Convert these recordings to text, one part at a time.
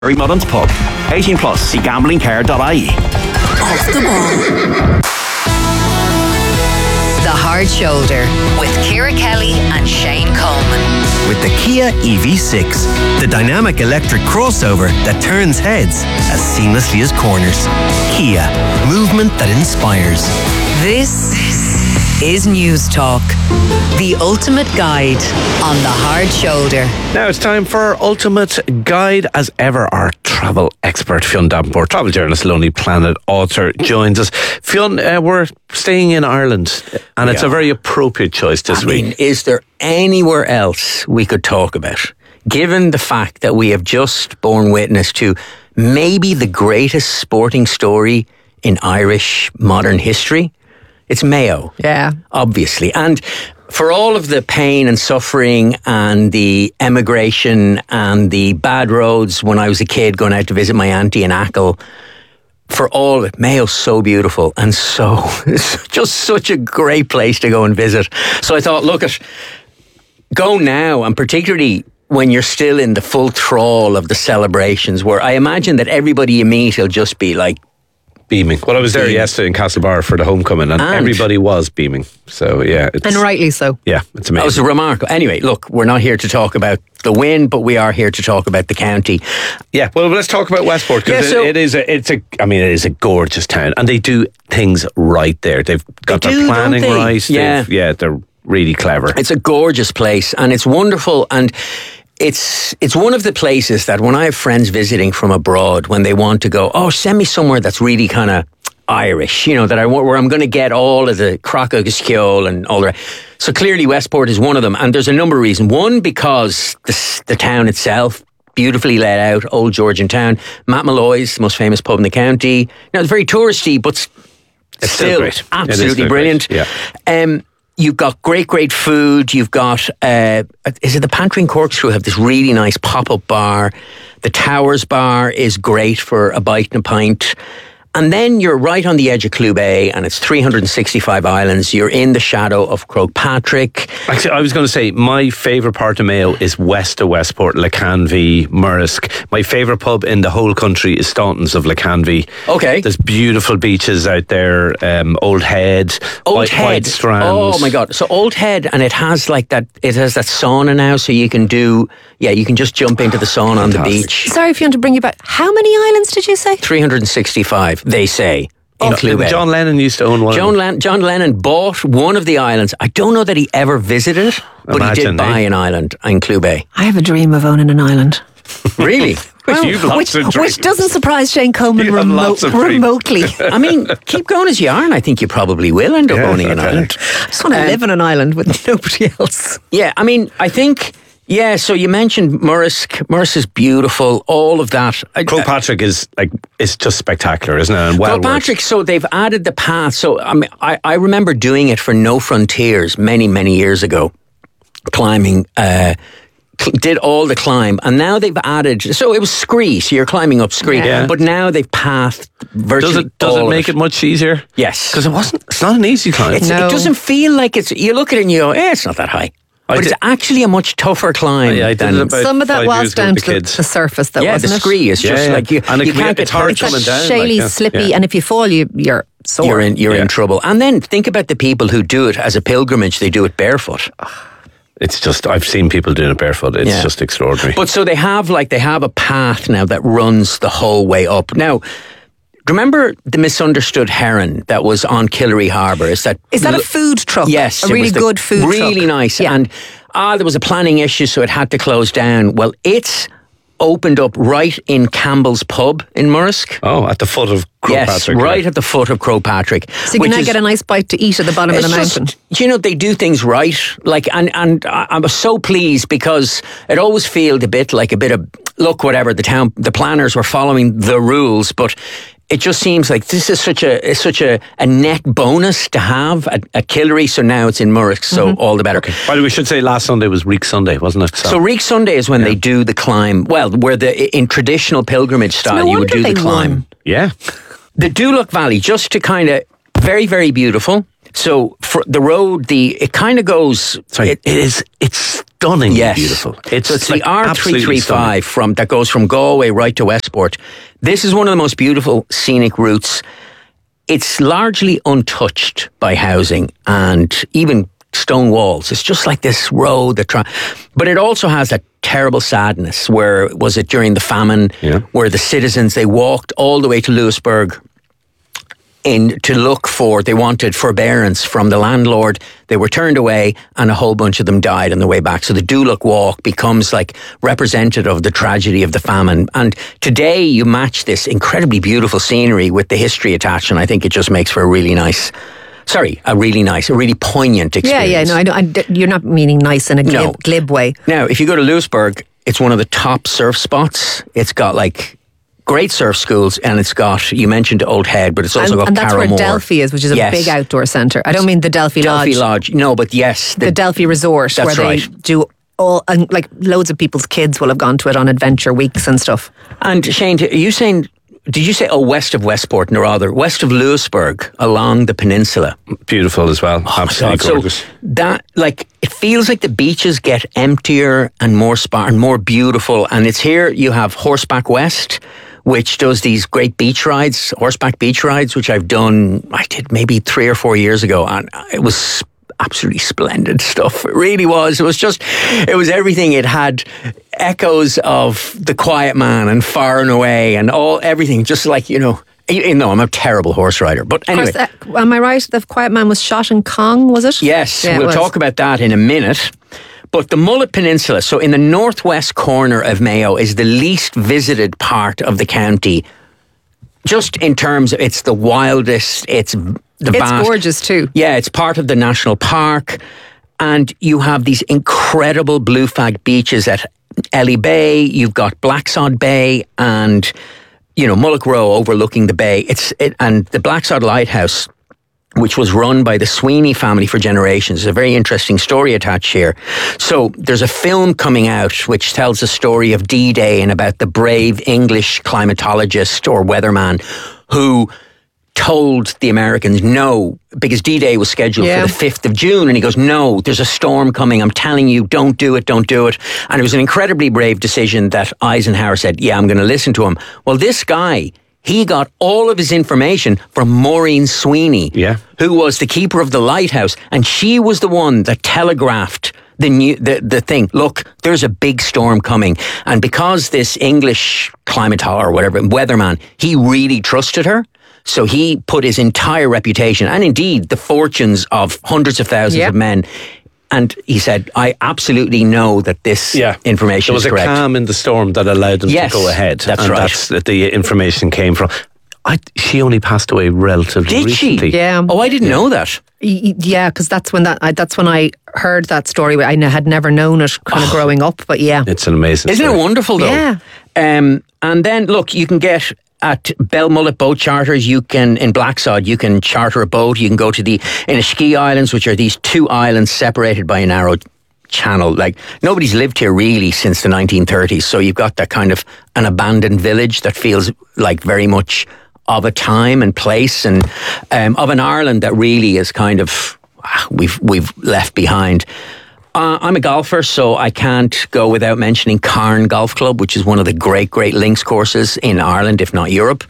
Barry Mullins Pub. 18 plus. See gamblingcare.ie. Off the ball. The Hard Shoulder with Ciara Kelly and Shane Coleman. With the Kia EV6, the dynamic electric crossover that turns heads as seamlessly as corners. Kia, movement that inspires. This is News Talk, the ultimate guide on the Hard Shoulder. Now it's time for our ultimate guide. As ever, our travel expert, Fionn Davenport, travel journalist, Lonely Planet author, joins us. Fionn, we're staying in Ireland, and it's a very appropriate choice this week. I mean, is there anywhere else we could talk about, given the fact that we have just borne witness to maybe the greatest sporting story in Irish modern history? It's Mayo. Yeah. Obviously. And for all of the pain and suffering and the emigration and the bad roads when I was a kid going out to visit my auntie in Achill, for all of it, Mayo's so beautiful and so, it's just such a great place to go and visit. So I thought, go now, and particularly when you're still in the full thrall of the celebrations, where I imagine that everybody you meet will just be like, beaming. Well, I was there yesterday in Castlebar for the homecoming, and everybody was beaming. So, yeah. And rightly so. Yeah, it's amazing. That was remarkable. Anyway, look, we're not here to talk about the win, but we are here to talk about the county. Yeah, well, let's talk about Westport, because it is a gorgeous town, and they do things right there. They've got their planning right. Yeah. They're really clever. It's a gorgeous place, and it's wonderful, and It's one of the places that when I have friends visiting from abroad, when they want to go, send me somewhere that's really kind of Irish, where I'm going to get all of the Croc agus Ceol and all that. So clearly Westport is one of them, and there's a number of reasons. One, because the town itself, beautifully laid out, old Georgian town. Matt Malloy's, the most famous pub in the county. Now, it's very touristy, but it's still great. Absolutely brilliant. Great. Yeah. You've got great food. You've got, is it the Pantry and Corkscrew have this really nice pop-up bar. The Towers Bar is great for a bite and a pint. And then you're right on the edge of Clew Bay, and it's 365 islands. You're in the shadow of Croagh Patrick. Actually, I was going to say, my favourite part of Mayo is west of Westport, Lacanvy, Murrisk. My favourite pub in the whole country is Staunton's of Lacanvy. Okay. There's beautiful beaches out there, Old Head, White Strand. Oh my God. So Old Head, and it has that sauna now, so you can you can just jump into the sauna on the beach. Sorry if you want to bring you back. How many islands did you say? 365. They say. John Lennon used to own one. John Lennon bought one of the islands. I don't know that he ever visited it, but he did buy an island in Clew Bay. I have a dream of owning an island. Really? Which doesn't surprise Shane Coleman remotely. I mean, keep going as you are, and I think you probably will end up owning an island. I just want to live on an island with nobody else. Yeah, I mean, I think... Yeah, so you mentioned Murrisk. Murrisk is beautiful, all of that. Croagh Patrick is just spectacular, isn't it? And Croagh Patrick, so they've added the path. So I remember doing it for No Frontiers many years ago, climbing, did all the climb, and now they've added, so it was Scree, so you're climbing up Scree, but now they've pathed virtually Does it make it much easier? Yes. Because it's not an easy climb. It doesn't feel like you look at it and you go, it's not that high. But it's actually a much tougher climb. Some of that was down to the surface, though, wasn't it? Yeah, the Scree is just like you can't get hurt. It's coming down. Shaly, slippy, and if you fall, you're sore. You're in trouble. And then think about the people who do it as a pilgrimage. They do it barefoot. It's just, I've seen people doing it barefoot. It's just extraordinary. But so they have a path now that runs the whole way up. Now, remember the misunderstood heron that was on Killary Harbour? Is that a food truck? Yes. A really good food truck. Really nice. Yeah. And there was a planning issue, so it had to close down. Well, it's opened up right in Campbell's Pub in Murrisk. Oh, at the foot of Croagh Patrick. Yes, right at the foot of Croagh Patrick. So you can now get a nice bite to eat at the bottom of the mountain. They do things right. And I was so pleased, because it always felt a bit of, look, whatever, the planners were following the rules, but it just seems like this is such a net bonus to have at Killary. So now it's in Murrisk, so all the better. Okay. By the way, we should say last Sunday was Reek Sunday, wasn't it? So Reek Sunday is when they do the climb. Well, where in traditional pilgrimage style, you would do the climb. Yeah. The Dulac Valley, just to kind of, very, very beautiful. So for the road, it kind of goes. Sorry, it's stunning, yes. beautiful. It's like the R335 stunning. that goes from Galway right to Westport. This is one of the most beautiful scenic routes. It's largely untouched by housing and even stone walls. It's just like this road but it also has that terrible sadness where, was it during the famine, where the citizens, they walked all the way to Louisburg they wanted forbearance from the landlord. They were turned away and a whole bunch of them died on the way back. So the Dulac Walk becomes like representative of the tragedy of the famine. And today you match this incredibly beautiful scenery with the history attached, and I think it just makes for a really poignant experience. Yeah, no, I know. You're not meaning nice in a glib way. Now, if you go to Louisburg, it's one of the top surf spots. It's got like great surf schools, and it's got, you mentioned Old Head, but it's also got and that's Carramore. where Delphi is, which is a big outdoor centre. I don't mean the Delphi Lodge. No, but yes. The Delphi Resort, that's where right. they do all, and like loads of people's kids will have gone to it on adventure weeks and stuff. And Shane, did you say west of Westport, or rather west of Louisburg, along the peninsula? Beautiful as well. Absolutely gorgeous. So that, like, it feels like the beaches get emptier and more sparse and more beautiful. And it's here you have Horseback West, which does these great horseback beach rides, which I did maybe 3 or 4 years ago. And it was absolutely splendid stuff. It really was. It was everything. It had echoes of The Quiet Man and Far and Away and everything, just like, even though I'm a terrible horse rider. But anyway. Of course, am I right? The Quiet Man was shot in Kong, was it? Yes, yeah, we'll talk about that in a minute. But the Mullet Peninsula, so in the northwest corner of Mayo, is the least visited part of the county. Just in terms of, it's the wildest, it's gorgeous too. Yeah, it's part of the national park. And you have these incredible blue flag beaches at Ely Bay. You've got Blacksod Bay and, Mullock Row overlooking the bay. And the Blacksod Lighthouse, which was run by the Sweeney family for generations. There's a very interesting story attached here. So there's a film coming out which tells the story of D-Day and about the brave English climatologist or weatherman who told the Americans no, because D-Day was scheduled for the 5th of June, and he goes, no, there's a storm coming, I'm telling you, don't do it. And it was an incredibly brave decision that Eisenhower said, yeah, I'm going to listen to him. Well, this guy, he got all of his information from Maureen Sweeney, who was the keeper of the lighthouse, and she was the one that telegraphed the thing. Look, there's a big storm coming, and because this English climatologist or whatever weatherman, he really trusted her. So he put his entire reputation and indeed the fortunes of hundreds of thousands of men. And he said, I absolutely know that this information is correct. There was a calm in the storm that allowed them to go ahead. That's right. That's the information came from. She only passed away relatively recently. Did she? Yeah. Oh, I didn't know that. Yeah, because that's when I heard that story. I had never known it kind of growing up, but yeah. It's an amazing story. Isn't it wonderful though? Yeah. And then, look, you can get at Belmullet Boat Charters, in Blacksod, you can charter a boat. You can go to the Inishkea Islands, which are these 2 islands separated by a narrow channel. Like, nobody's lived here really since the 1930s. So you've got that kind of an abandoned village that feels like very much of a time and place, and of an Ireland that really is kind of, we've left behind. I'm a golfer, so I can't go without mentioning Carn Golf Club, which is one of the great links courses in Ireland, if not Europe.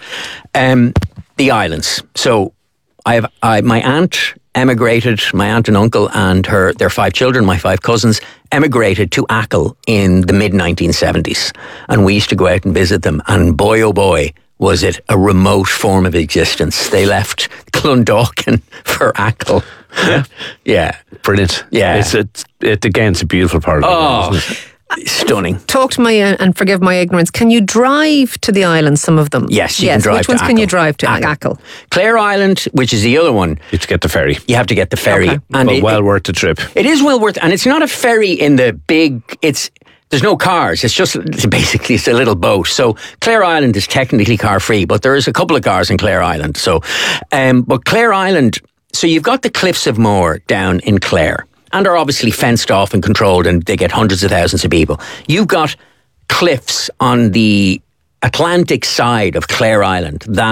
The islands. So my aunt emigrated, my aunt and uncle and their 5 children, my 5 cousins, emigrated to Achill in the mid-1970s. And we used to go out and visit them. And boy, oh boy, was it a remote form of existence. They left Clondalkin for Achill. Yeah. Brilliant. Yeah. It's a beautiful part of the world, isn't it? Stunning. Talk to me and forgive my ignorance. Can you drive to the islands, some of them? Yes, you can drive Which to ones Achill. can you drive to? Achill. Clare Island, which is the other one. You have to get the ferry. You have to get the ferry. Okay. And well worth the trip. It is well worth, and it's not a ferry in the big, there's no cars. It's just basically it's a little boat. So Clare Island is technically car free, but there is a couple of cars in Clare Island. So, but Clare Island, so you've got the Cliffs of Moher down in Clare, and are obviously fenced off and controlled, and they get hundreds of thousands of people. You've got cliffs on the Atlantic side of Clare Island that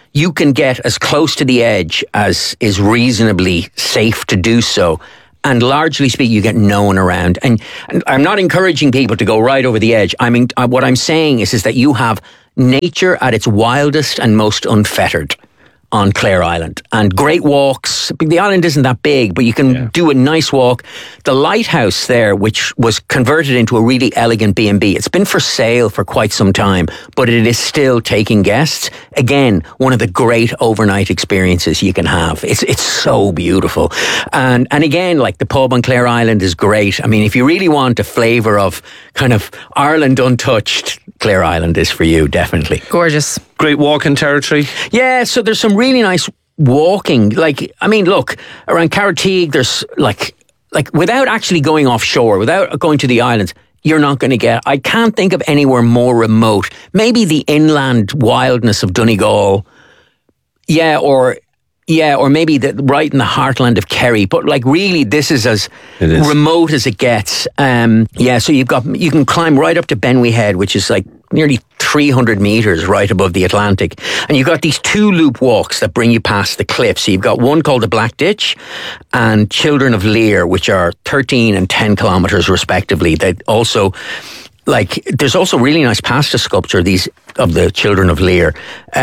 you can get as close to the edge as is reasonably safe to do so. And largely speaking, you get no one around. And I'm not encouraging people to go right over the edge. I mean, what I'm saying is that you have nature at its wildest and most unfettered on Clare Island. And great walks. The island isn't that big, but you can do a nice walk. The lighthouse there, which was converted into a really elegant B&B, it's been for sale for quite some time, but it is still taking guests. Again, one of the great overnight experiences you can have. It's so beautiful. And again, like the pub on Clare Island is great. I mean, if you really want a flavour of kind of Ireland untouched, Clare Island is for you, definitely. Gorgeous. Great walking territory. Yeah, so there's some really nice walking. Like, I mean, look, around Carrateague, there's like without actually going offshore, without going to the islands, you're not going to get, I can't think of anywhere more remote. Maybe the inland wildness of Donegal. or maybe right in the heartland of Kerry. But like really, this is as remote as it gets. So you can climb right up to Benway Head, which is like nearly 300 metres right above the Atlantic. And you've got these 2 loop walks that bring you past the cliff. So you've got one called the Black Ditch and Children of Lear, which are 13 and 10 kilometres respectively. They also, like, there's also really nice pasta sculpture, of the Children of Lear.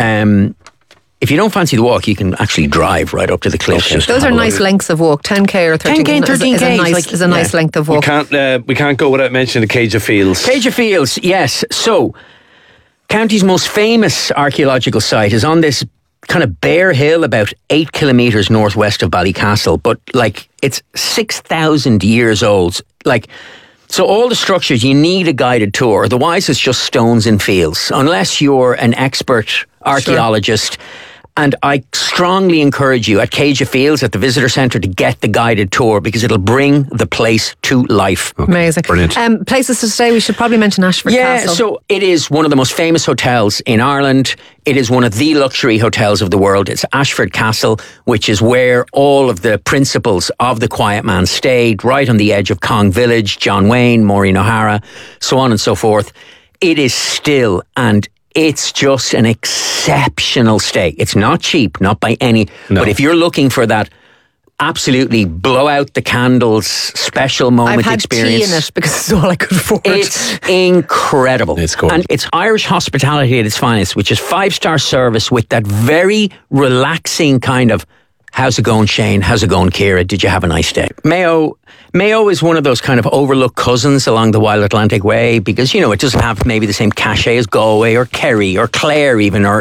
If you don't fancy the walk, you can actually drive right up to the cliffs. Okay. Those are nice lengths of walk. 10k or 13k. 10k and 13k is a nice length of walk. We can't go without mentioning the Cage of Fields. Cage of Fields, yes. So, County's most famous archaeological site is on this kind of bare hill about 8 kilometres northwest of Ballycastle, but like it's 6,000 years old. Like, so all the structures, you need a guided tour. Otherwise, it's just stones and fields. Unless you're an expert archaeologist. Sure. And I strongly encourage you at Cage of Fields at the visitor centre to get the guided tour because it'll bring the place to life. Okay. Amazing. Brilliant. Places to stay, we should probably mention Ashford Castle. Yeah, so it is one of the most famous hotels in Ireland. It is one of the luxury hotels of the world. It's Ashford Castle, which is where all of the principals of the Quiet Man stayed, right on the edge of Cong Village, John Wayne, Maureen O'Hara, so on and so forth. It is still, and it's just an exceptional stay. It's not cheap, not by any, but if you're looking for that absolutely blow out the candles special moment experience. I've had tea in it because it's all I could afford. It's incredible. It's cool. And it's Irish hospitality at its finest, which is 5-star service with that very relaxing kind of, how's it going, Shane? How's it going, Ciara? Did you have a nice day? Mayo is one of those kind of overlooked cousins along the Wild Atlantic Way because, you know, it doesn't have maybe the same cachet as Galway or Kerry or Clare even, or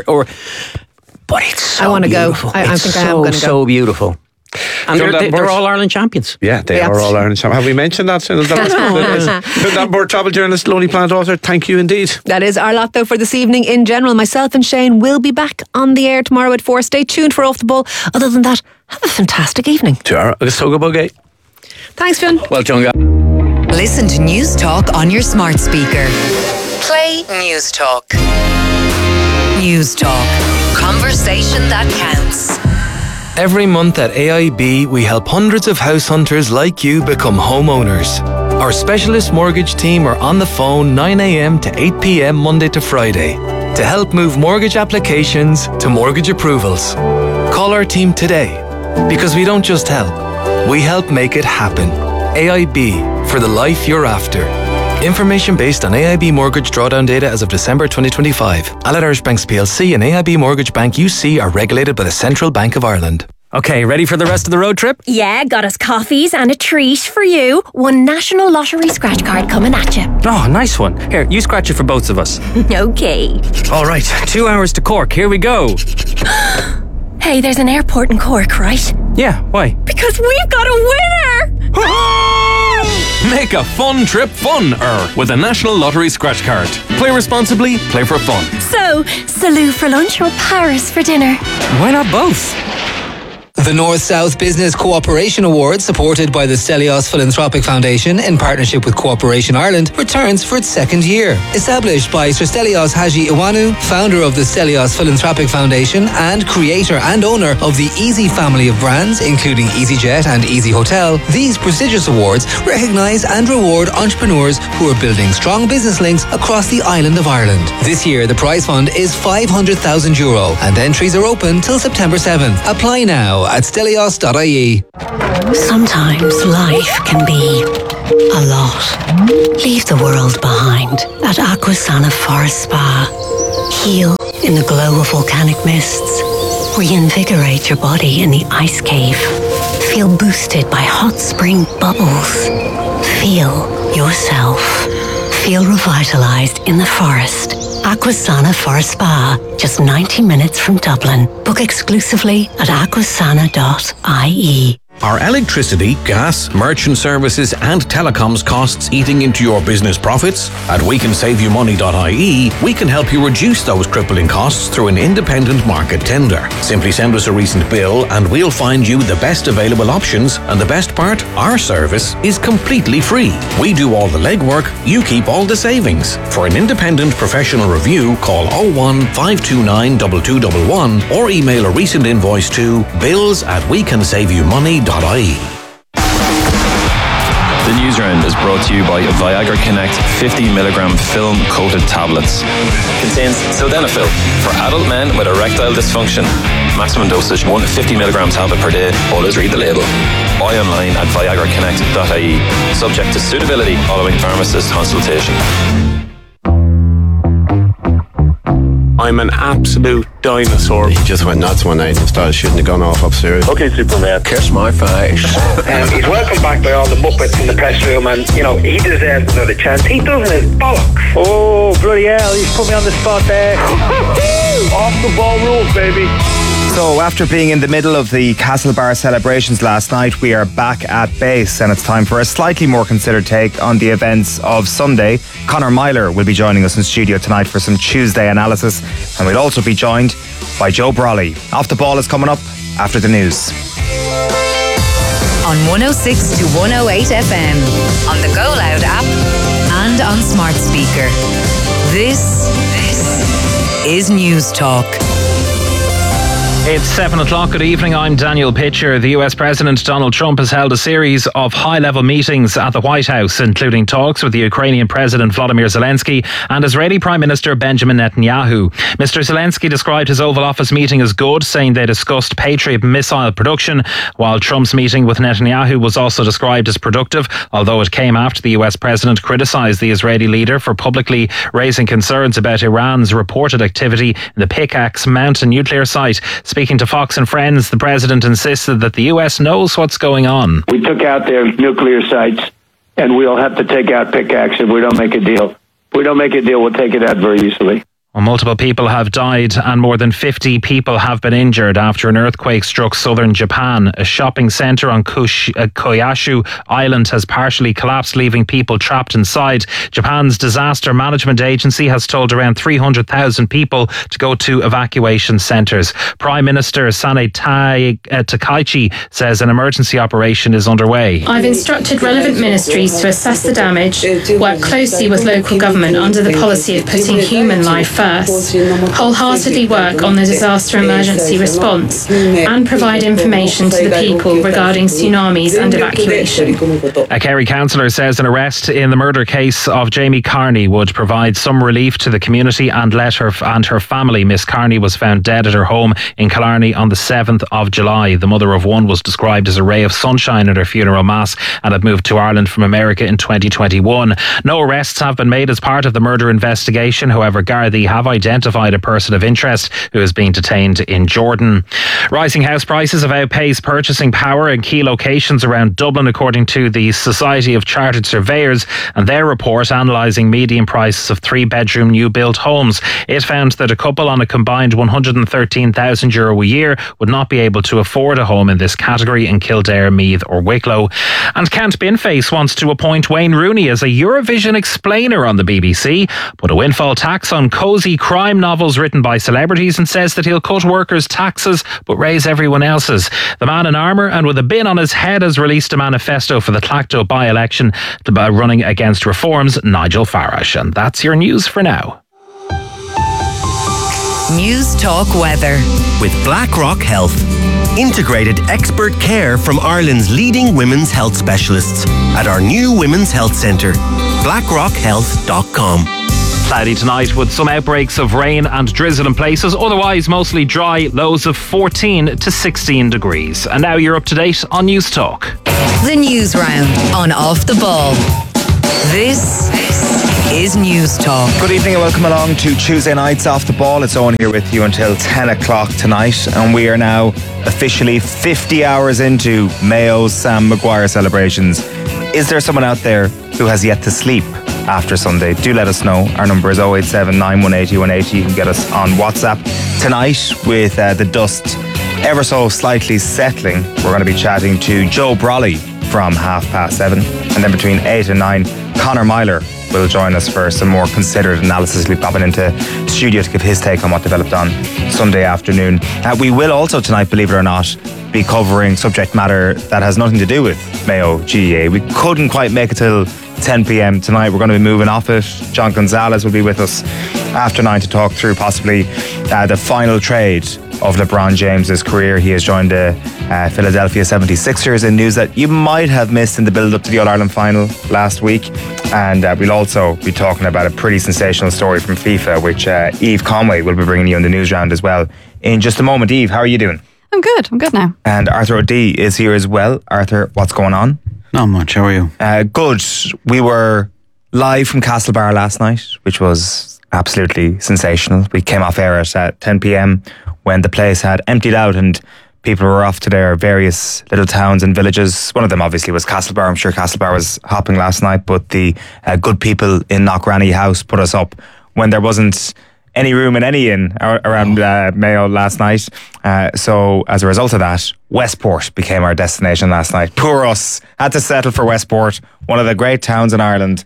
but it's so I want to go. I think I am going to go. So beautiful. And they're all Ireland champions. Yeah, they are all Ireland champions. Have we mentioned that? Dundanburgh travel journalist, Lonely Planet author, thank you indeed. That is our lot though for this evening in general. Myself and Shane will be back on the air tomorrow at 4. Stay tuned for Off the Ball. Other than that, have a fantastic evening. Thanks, Fionn. Well done, guys. Listen to News Talk on your smart speaker. Play News Talk. News Talk. Conversation that counts. Every month at AIB, we help hundreds of house hunters like you become homeowners. Our specialist mortgage team are on the phone 9 a.m. to 8 p.m. Monday to Friday to help move mortgage applications to mortgage approvals. Call our team today because we don't just help, we help make it happen. AIB, for the life you're after. Information based on AIB mortgage drawdown data as of December 2025. Allied Irish Banks PLC and AIB Mortgage Bank UC are regulated by the Central Bank of Ireland. Okay, ready for the rest of the road trip? Yeah, got us coffees and a treat for you. One National Lottery scratch card coming at you. Oh, nice one. Here, you scratch it for both of us. Okay. All right, 2 hours to Cork. Here we go. Hey, there's an airport in Cork, right? Yeah, why? Because we've got a winner! Make a fun trip fun-er with a National Lottery scratch card. Play responsibly, play for fun. So, Salou for lunch or Paris for dinner? Why not both? The North-South Business Cooperation Award, supported by the Stelios Philanthropic Foundation in partnership with Cooperation Ireland, returns for its second year. Established by Sir Stelios Haji Iwanu, founder of the Stelios Philanthropic Foundation and creator and owner of the Easy family of brands, including EasyJet and Easy Hotel, these prestigious awards recognise and reward entrepreneurs who are building strong business links across the island of Ireland. This year, the prize fund is €500,000 and entries are open till September 7th. Apply now at stelios.ie. Sometimes life can be a lot. Leave the world behind at Aquasana Forest Spa. Heal in the glow of volcanic mists. Reinvigorate your body in the ice cave. Feel boosted by hot spring bubbles. Feel yourself. Feel revitalized in the forest. Aquasana Forest Spa, just 90 minutes from Dublin. Book exclusively at aquasana.ie. Are electricity, gas, merchant services and telecoms costs eating into your business profits? At wecansaveyoumoney.ie, we can help you reduce those crippling costs through an independent market tender. Simply send us a recent bill and we'll find you the best available options, and the best part, our service is completely free. We do all the legwork, you keep all the savings. For an independent professional review, call 01 529 2211 or email a recent invoice to bills@wecansaveyoumoney.ie. The news round is brought to you by Viagra Connect 50mg film coated tablets. Contains sildenafil for adult men with erectile dysfunction. Maximum dosage 1 50mg tablet per day. Always read the label. Buy online at viagraconnect.ie. Subject to suitability following pharmacist consultation. I'm an absolute dinosaur. He just went nuts one night and started shooting the gun off upstairs. Okay, Superman. Kiss my face. He's welcomed back by all the Muppets in the press room, and, you know, he deserves another chance. He doesn't, his bollocks. Oh, bloody hell, he's put me on the spot there. Off the ball rules, baby. So, after being in the middle of the Castlebar celebrations last night, we are back at base, and it's time for a slightly more considered take on the events of Sunday. Conor Myler will be joining us in studio tonight for some Tuesday analysis, and we'll also be joined by Joe Brawley. Off the Ball is coming up after the news. On 106 to 108 FM, on the Go Loud app, and on smart speaker. This is News Talk. It's 7 o'clock. Good evening. I'm Daniel Pitcher. The US President Donald Trump has held a series of high-level meetings at the White House, including talks with the Ukrainian President Volodymyr Zelensky and Israeli Prime Minister Benjamin Netanyahu. Mr. Zelensky described his Oval Office meeting as good, saying they discussed Patriot missile production, while Trump's meeting with Netanyahu was also described as productive, although it came after the US President criticised the Israeli leader for publicly raising concerns about Iran's reported activity in the Pickaxe Mountain nuclear site. Speaking to Fox and Friends, the president insisted that the US knows what's going on. We took out their nuclear sites, and we'll have to take out Pickaxe if we don't make a deal. If we don't make a deal, we'll take it out very easily. Well, multiple people have died and more than 50 people have been injured after an earthquake struck southern Japan. A shopping centre on Kyushu Island has partially collapsed, leaving people trapped inside. Japan's disaster management agency has told around 300,000 people to go to evacuation centres. Prime Minister Sanae Takaichi says an emergency operation is underway. I've instructed relevant ministries to assess the damage, work closely with local government under the policy of putting human life first, wholeheartedly work on the disaster emergency response, and provide information to the people regarding tsunamis and evacuation. A Kerry councillor says an arrest in the murder case of Jamie Carney would provide some relief to the community and let her and her family. Miss Carney was found dead at her home in Killarney on the 7th of July. The mother of one was described as a ray of sunshine at her funeral mass and had moved to Ireland from America in 2021. No arrests have been made as part of the murder investigation. However, Gardaí have identified a person of interest who is being detained in Jordan. Rising house prices have outpaced purchasing power in key locations around Dublin, according to the Society of Chartered Surveyors and their report analysing median prices of 3-bedroom new built homes. It found that a couple on a combined €113,000 a year would not be able to afford a home in this category in Kildare, Meath or Wicklow. And Kent Binface wants to appoint Wayne Rooney as a Eurovision explainer on the BBC, put a windfall tax on cozy cosy crime novels written by celebrities and says that he'll cut workers' taxes but raise everyone else's. The man in armour and with a bin on his head has released a manifesto for the Clacto by-election running against Reform's Nigel Farage. And that's your news for now. News Talk Weather. With BlackRock Health. Integrated expert care from Ireland's leading women's health specialists at our new Women's Health Centre. BlackRockHealth.com. Cloudy tonight with some outbreaks of rain and drizzle in places. Otherwise, mostly dry, lows of 14 to 16 degrees. And now you're up to date on News Talk. The News Round on Off the Ball. This is News Talk. Good evening and welcome along to Tuesday Nights Off the Ball. It's Owen here with you until 10 o'clock tonight, and we are now officially 50 hours into Mayo's Sam Maguire celebrations. Is there someone out there who has yet to sleep after Sunday? Do let us know. Our number is 087 918 180. You can get us on WhatsApp. Tonight, with the dust ever so slightly settling, we're going to be chatting to Joe Brolly from 7:30. And then between 8 and 9, Conor Myler will join us for some more considered analysis. He'll be popping into the studio to give his take on what developed on Sunday afternoon. We will also tonight, believe it or not, be covering subject matter that has nothing to do with Mayo GAA. We couldn't quite make it till 10 p.m. tonight. We're going to be moving off it. John Gonzalez will be with us after 9 to talk through possibly the final trade of LeBron James's career. He has joined the Philadelphia 76ers in news that you might have missed in the build-up to the All-Ireland final last week. And we'll also be talking about a pretty sensational story from FIFA, which Eve Conway will be bringing you in the news round as well in just a moment. Eve, how are you doing? I'm good now. And Arthur O'D is here as well. Arthur, what's going on? Not much, how are you? Good. We were live from Castlebar last night, which was absolutely sensational. We came off air at 10 p.m. when the place had emptied out and people were off to their various little towns and villages. One of them obviously was Castlebar. I'm sure Castlebar was hopping last night, but the good people in Knockranny House put us up when there wasn't any room in any inn around Mayo last night. So as a result of that, Westport became our destination last night. Poor us, had to settle for Westport, one of the great towns in Ireland,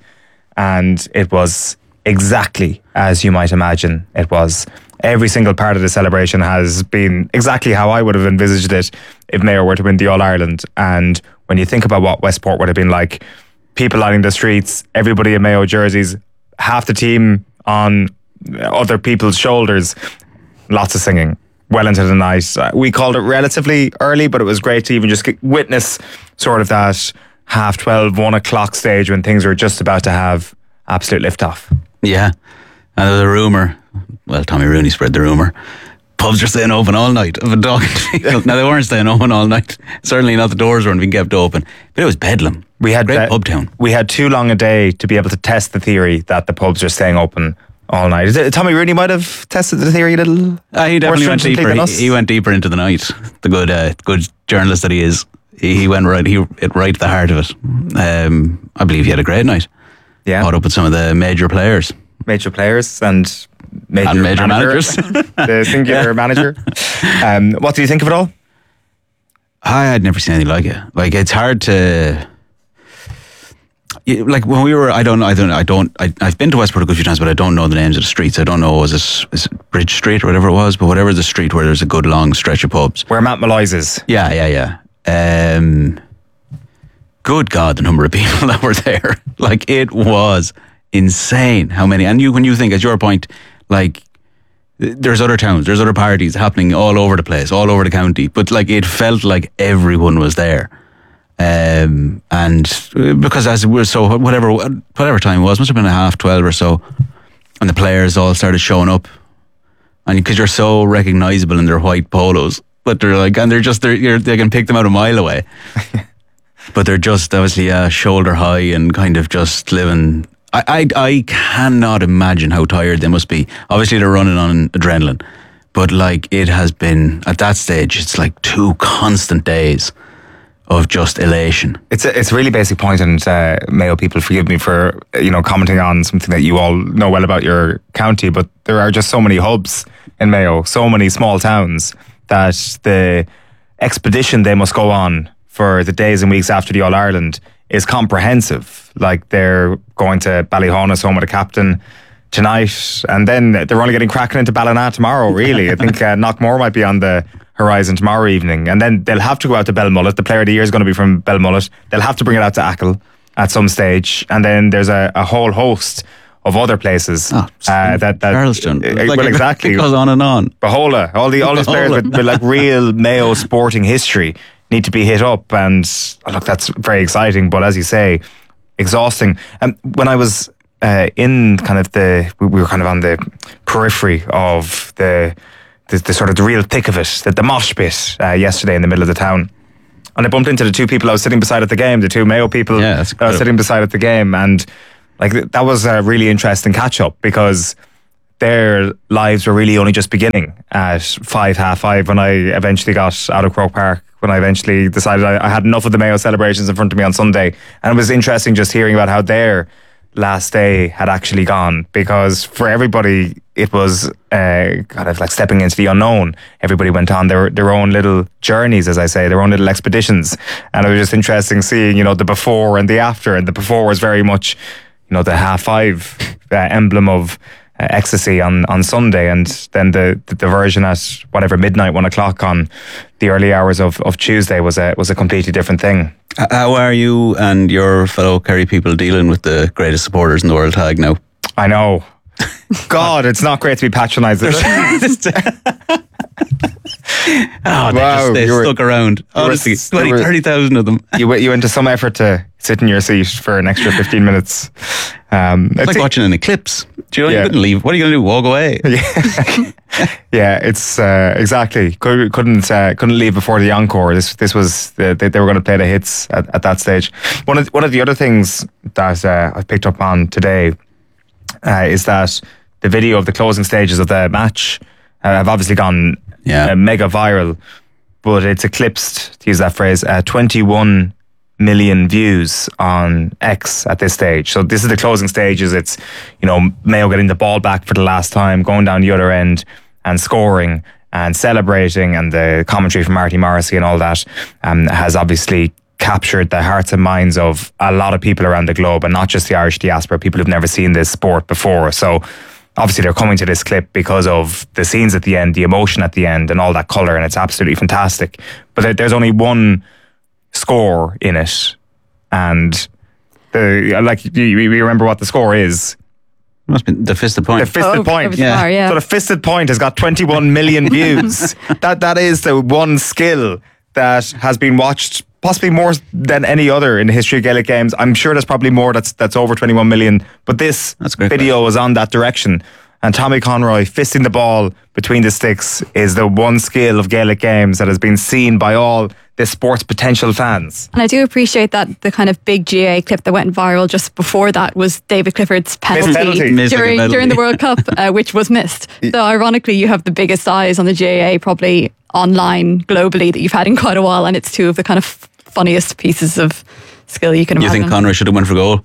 and it was exactly as you might imagine it was. Every single part of the celebration has been exactly how I would have envisaged it if Mayo were to win the All-Ireland. And when you think about what Westport would have been like, people lining the streets, everybody in Mayo jerseys, half the team on other people's shoulders, lots of singing well into the night. We called it relatively early, but it was great to even just witness sort of that 12:30, 1 o'clock stage when things were just about to have absolute liftoff. Yeah, and there was a rumour, well, Tommy Rooney spread the rumour, pubs are staying open all night. I've been talking to people. Now, they weren't staying open all night. Certainly not the doors weren't being kept open. But it was bedlam. We had great pub town. We had too long a day to be able to test the theory that the pubs are staying open all night. Tommy Rooney might have tested the theory a little. He definitely went deeper. He went deeper into the night. The good journalist that he is. He went right. He hit right to the heart of it. I believe he had a great night. Yeah, caught up with some of the major players and major managers. The singular manager. What do you think of it all? I had never seen anything like it. Like, it's hard to. Like, when we were, I've been to Westport a good few times, but I don't know the names of the streets. I don't know, is it Bridge Street or whatever it was, but whatever the street where there's a good long stretch of pubs. Where Matt Malloy's is. Yeah. Good God, the number of people that were there. Like, it was insane how many. And when you think, as your point, like, there's other towns, there's other parties happening all over the place, all over the county, but like, it felt like everyone was there. And because as we were, so whatever time it was, must have been 12:30 or so, and the players all started showing up, and because you're so recognisable in their white polos, but they're like, and they can pick them out a mile away, but they're just obviously shoulder high and kind of just living. I cannot imagine how tired they must be. Obviously they're running on adrenaline, but like, it has been at that stage, it's like 2 constant days of just elation. It's a really basic point, and Mayo people, forgive me for commenting on something that you all know well about your county, but there are just so many hubs in Mayo, so many small towns, that the expedition they must go on for the days and weeks after the All-Ireland is comprehensive. Like, they're going to Ballyhaunis, home of the captain, tonight, and then they're only getting cracking into Ballina tomorrow, really. I think Knockmore might be on the horizon tomorrow evening, and then they'll have to go out to Belmullet. The player of the year is going to be from Belmullet. They'll have to bring it out to Achill at some stage, and then there's a whole host of other places Charleston. Well, exactly. It goes on and on. Bahola, all these players with like real Mayo sporting history need to be hit up, and look, that's very exciting. But as you say, exhausting. When I was in kind of we were kind of on the periphery of the sort of the real thick of it, the mosh pit yesterday in the middle of the town. And I bumped into the two people I was sitting beside at the game, the two Mayo people I was sitting beside at the game, and like that was a really interesting catch up, because their lives were really only just beginning at 5:30 when I eventually got out of Croke Park, when I eventually decided I had enough of the Mayo celebrations in front of me on Sunday. And it was interesting just hearing about how their last day had actually gone, because for everybody it was kind of like stepping into the unknown. Everybody went on their own little journeys, as I say, their own little expeditions, and it was just interesting seeing, you know, the before and the after. And the before was very much, you know, the 5:30 emblem of ecstasy on Sunday, and then the version at whatever midnight, 1 o'clock on the early hours of Tuesday was a completely different thing. How are you and your fellow Kerry people dealing with the greatest supporters in the world tag now? I know. God, it's not great to be patronised. Wow, they stuck around. Honestly, 30,000 of them. You went to some effort to sit in your seat for an extra 15 minutes. It's like watching an eclipse. Do you know, you couldn't leave. What are you going to do? Walk away? Yeah, it's exactly. Couldn't leave before the encore. This was they were going to play the hits at that stage. One of the other things that I picked up on today is that the video of the closing stages of the match have obviously gone mega viral, but it's eclipsed, to use that phrase, 21 million views on X at this stage. So this is the closing stages. It's, you know, Mayo getting the ball back for the last time, going down the other end and scoring and celebrating, and the commentary from Marty Morrissey and all that has obviously captured the hearts and minds of a lot of people around the globe, and not just the Irish diaspora, people who've never seen this sport before. So obviously they're coming to this clip because of the scenes at the end, the emotion at the end, and all that colour, and it's absolutely fantastic. But there's only one score in it, and we remember what the score is. Must be the fisted point. The fisted point. Yeah. So the fisted point has got 21 million views. That is the one skill that has been watched possibly more than any other in the history of Gaelic games. I'm sure there's probably more that's over 21 million, but this video is on that direction. And Tommy Conroy fisting the ball between the sticks is the one skill of Gaelic games that has been seen by all the sport's potential fans. And I do appreciate that the kind of big GAA clip that went viral just before that was David Clifford's penalty during the World Cup, which was missed. So ironically, you have the biggest eyes on the GAA probably online globally that you've had in quite a while, and it's two of the kind of funniest pieces of skill you can imagine. You think Conroy should have went for goal?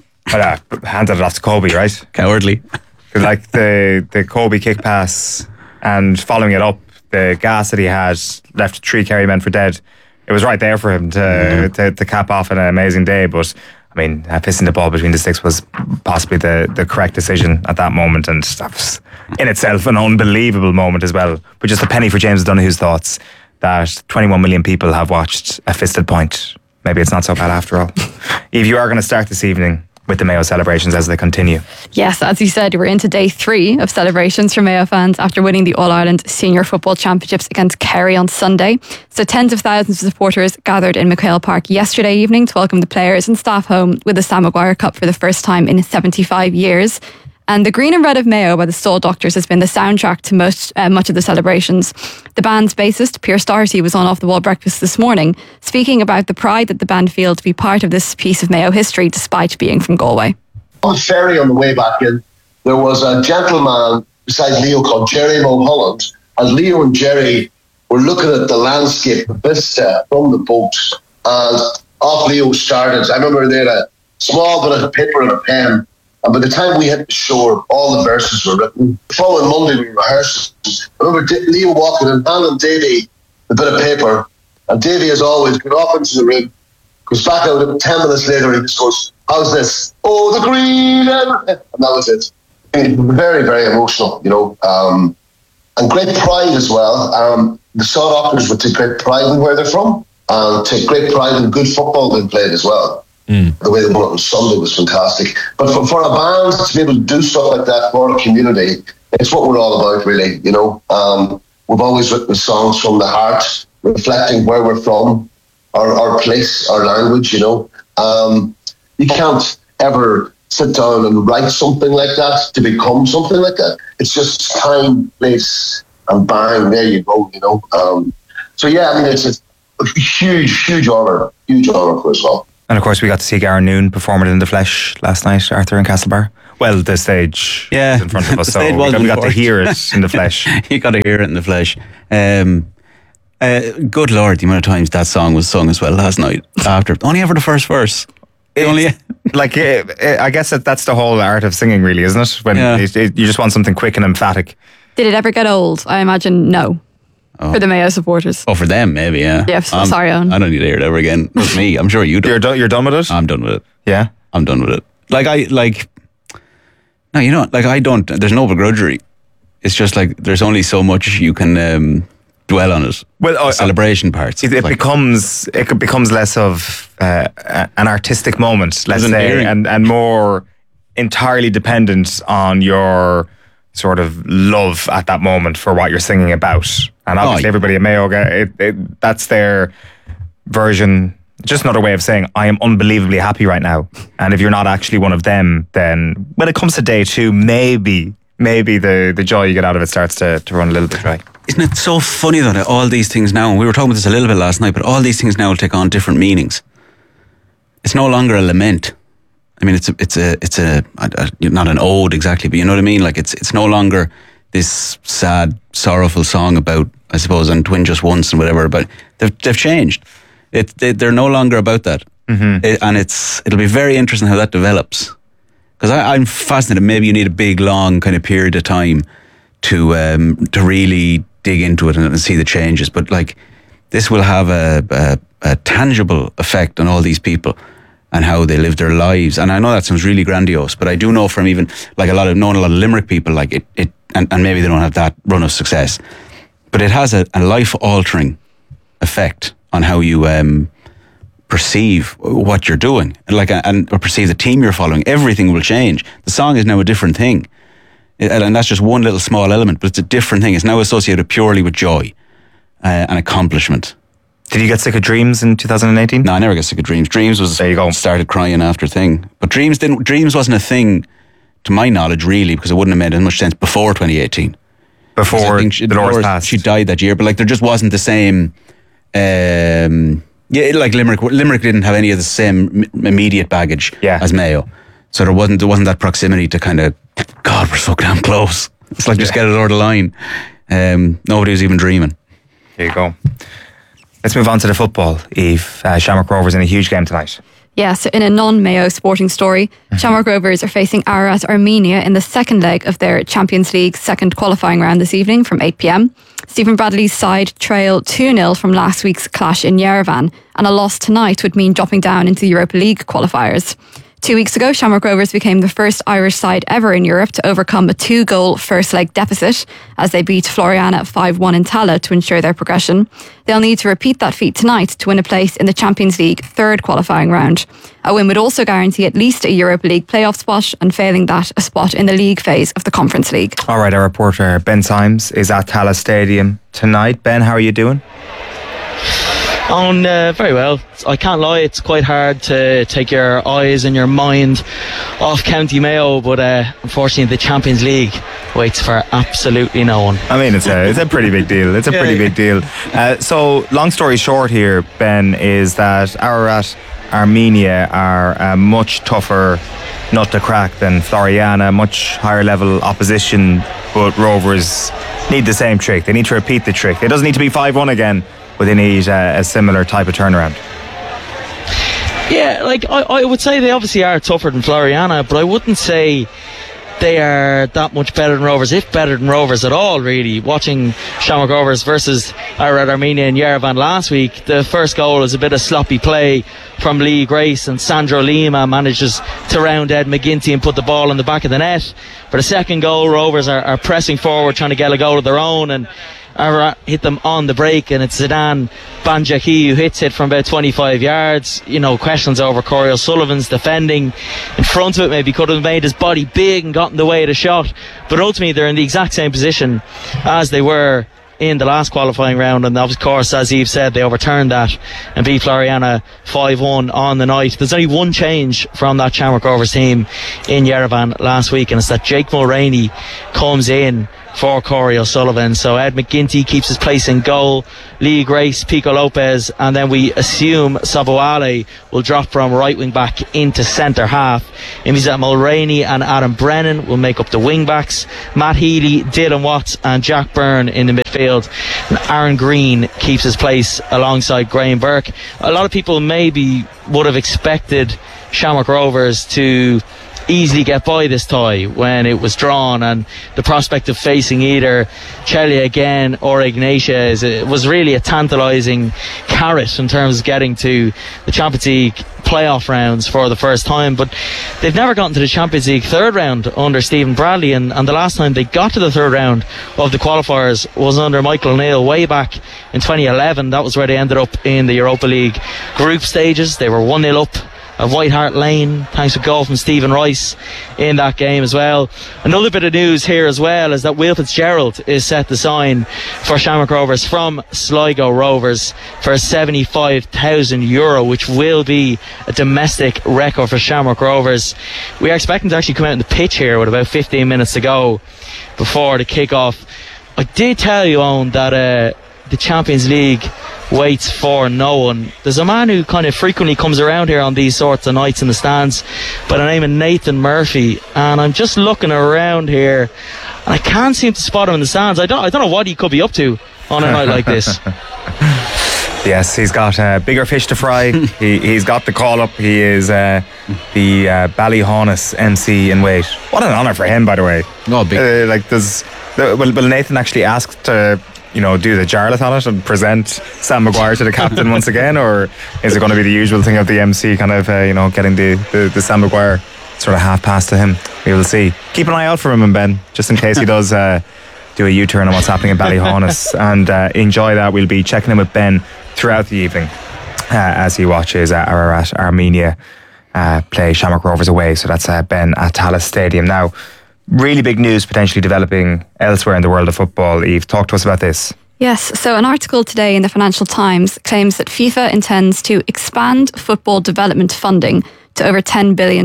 Handed it off to Kobe, right? Cowardly. Like the Kobe kick pass, and following it up, the gas that he had left 3 Kerry men for dead. It was right there for him to cap off an amazing day. But I mean, pissing the ball between the sticks was possibly the correct decision at that moment, and that was in itself an unbelievable moment as well. But just a penny for James Donoghue's thoughts that 21 million people have watched a fisted point. Maybe it's not so bad after all. Eve, you are going to start this evening with the Mayo celebrations as they continue. Yes, as you said, we're into day 3 of celebrations for Mayo fans after winning the All-Ireland Senior Football Championships against Kerry on Sunday. So tens of thousands of supporters gathered in McHale Park yesterday evening to welcome the players and staff home with the Sam Maguire Cup for the first time in 75 years. And the Green and Red of Mayo by the Stall Doctors has been the soundtrack to much of the celebrations. The band's bassist, Pierce Doherty, was on Off the Wall Breakfast this morning, speaking about the pride that the band feel to be part of this piece of Mayo history, despite being from Galway. On the ferry on the way back in, there was a gentleman beside Leo called Jerry Mulholland. As Leo and Jerry were looking at the landscape, the vista from the boat, and off Leo started. I remember they had a small bit of paper and a pen, and by the time we hit the shore, all the verses were written. The following Monday, we rehearsed. I remember Leo walking in, handing Davy a bit of paper, and Davy, as always, got off into the room, goes back out, and 10 minutes later, he just goes, "How's this?" "Oh, the green," and that was it. very, very emotional, you know, and great pride as well. The South would take great pride in where they're from, and take great pride in good football they've played as well. The way they won it on Sunday was fantastic. But for a band to be able to do stuff like that for a community, it's what we're all about, really, you know. We've always written songs from the heart, reflecting where we're from, our place, our language, you know. You can't ever sit down and write something like that to become something like that. It's just time, place, and bang, there you go, you know. So yeah, I mean, it's a huge honour for us all. And of course, we got to see Garen Noon perform it in the flesh last night, Arthur, in Castlebar. Well, the stage was in front of us, so we got to hear it in the flesh. You got to hear it in the flesh. Good Lord, the amount of times that song was sung as well last night. Only ever the first verse. I guess that's the whole art of singing, really, isn't it? When you just want something quick and emphatic. Did it ever get old? I imagine no. For the Mayo supporters. Oh, for them, maybe, yeah. Yeah, sorry, Owen. I don't need to hear it ever again. It's me. I'm sure you do. You're done with it? I'm done with it. Yeah? I'm done with it. No, you know, I don't, there's no begrudgery. It's just like, there's only so much you can dwell on it. Well, celebration parts. It becomes less of an artistic moment, let's say, and more entirely dependent on your sort of love at that moment for what you're singing about. And obviously everybody at Mayo, that's their version, just another way of saying, I am unbelievably happy right now. And if you're not actually one of them, then when it comes to day two, maybe the joy you get out of it starts to run a little bit dry. Isn't it so funny that all these things now, and we were talking about this a little bit last night, but all these things now will take on different meanings. It's no longer a lament. I mean, it's a not an ode exactly, but you know what I mean? Like it's no longer this sad, sorrowful song about, I suppose, and Twin Just Once and whatever, but they've changed. They're no longer about that. Mm-hmm. And it'll be very interesting how that develops. Because I'm fascinated. Maybe you need a big, long kind of period of time to really dig into it and see the changes. But like, this will have a tangible effect on all these people and how they live their lives. And I know that sounds really grandiose, but I do know from even like knowing a lot of Limerick people, like it and maybe they don't have that run of success, but it has a life-altering effect on how you perceive what you're doing, and perceive the team you're following. Everything will change. The song is now a different thing, and that's just one little small element, but it's a different thing. It's now associated purely with joy and accomplishment. Did you get sick of Dreams in 2018? No, I never got sick of Dreams. Dreams was, there you go, started crying after thing. But Dreams wasn't a thing, to my knowledge, really, because it wouldn't have made as much sense before 2018. Before Dolores passed. She died that year, but like there just wasn't the same... like Limerick didn't have any of the same immediate baggage as Mayo. So there wasn't that proximity to kind of, God, we're so damn close. It's like, just get it over the line. Nobody was even dreaming. There you go. Let's move on to the football, Eve. Shamrock Rovers in a huge game tonight. Yeah, so in a non-Mayo sporting story, Shamrock Rovers are facing Ararat Armenia in the second leg of their Champions League second qualifying round this evening from 8 p.m. Stephen Bradley's side trail 2-0 from last week's clash in Yerevan, and a loss tonight would mean dropping down into the Europa League qualifiers. 2 weeks ago, Shamrock Rovers became the first Irish side ever in Europe to overcome a 2-goal first leg deficit as they beat Floriana 5-1 in Tala to ensure their progression. They'll need to repeat that feat tonight to win a place in the Champions League third qualifying round. A win would also guarantee at least a Europa League playoff spot, and failing that, a spot in the league phase of the Conference League. All right, our reporter Ben Symes is at Tala Stadium tonight. Ben, how are you doing? Very well. I can't lie, it's quite hard to take your eyes and your mind off County Mayo, but unfortunately the Champions League waits for absolutely no one. I mean, it's a pretty big deal. It's a pretty big deal. So, long story short here, Ben, is that Ararat Armenia are a much tougher nut to crack than Floriana, much higher level opposition, but Rovers need the same trick. They need to repeat the trick. It doesn't need to be 5-1 again, but they need a similar type of turnaround. Yeah, like I would say they obviously are tougher than Floriana, but I wouldn't say they are that much better than Rovers, if better than Rovers at all, really. Watching Shamrock Rovers versus at Armenia and Yerevan last week. The first goal was a bit of sloppy play from Lee Grace, and Sandro Lima manages to round Ed McGinty and put the ball in the back of the net. For the second goal, Rovers are pressing forward, trying to get a goal of their own, and hit them on the break, and it's Zidane Banjaki who hits it from about 25 yards. Questions over Corey O'Sullivan's defending in front of it. Maybe could have made his body big and got in the way of the shot, but ultimately they're in the exact same position as they were in the last qualifying round, and of course, as Eve said, they overturned that and beat Floriana 5-1 on the night. There's only one change from that Shamrock Rovers team in Yerevan last week, and it's that Jake Mulroney comes in for Corey O'Sullivan. So Ed McGinty keeps his place in goal, Lee Grace, Pico Lopez, and then we assume Saboale will drop from right wing back into centre half. It means that Mulroney and Adam Brennan will make up the wing backs, Matt Healy, Dylan Watts and Jack Byrne in the midfield, and Aaron Green keeps his place alongside Graham Burke. A lot of people maybe would have expected Shamrock Rovers to easily get by this tie when it was drawn, and the prospect of facing either Chelia again or Ignatius was really a tantalising carrot in terms of getting to the Champions League playoff rounds for the first time. But they've never gotten to the Champions League third round under Stephen Bradley, and the last time they got to the third round of the qualifiers was under Michael O'Neill way back in 2011. That was where they ended up in the Europa League group stages. They were 1-0 up at White Hart Lane, thanks to a goal from Stephen Rice in that game as well. Another bit of news here as well is that Will Fitzgerald is set to sign for Shamrock Rovers from Sligo Rovers for €75,000, which will be a domestic record for Shamrock Rovers. We are expecting to actually come out on the pitch here with about 15 minutes to go before the kick-off. I did tell you, Owen, that the Champions League waits for no one. There's a man who kind of frequently comes around here on these sorts of nights in the stands by the name of Nathan Murphy, and I'm just looking around here and I can't seem to spot him in the stands. I don't know what he could be up to on a night like this. Yes, he's got bigger fish to fry. He's got the call up. He is the Ballyhaunis MC in wait. What an honour for him, by the way. Oh, big. Will Nathan actually ask to do the jarlet on it and present Sam Maguire to the captain once again, or is it going to be the usual thing of the MC kind of getting the Sam Maguire sort of half pass to him? We will see. Keep an eye out for him and Ben, just in case he does do a U-turn on what's happening in Ballyhaunis, and enjoy that. We'll be checking in with Ben throughout the evening as he watches Ararat Armenia play Shamrock Rovers away. So that's Ben at Tallaght Stadium. Now, really big news potentially developing elsewhere in the world of football. Eve, talk to us about this. Yes, so an article today in the Financial Times claims that FIFA intends to expand football development funding to over $10 billion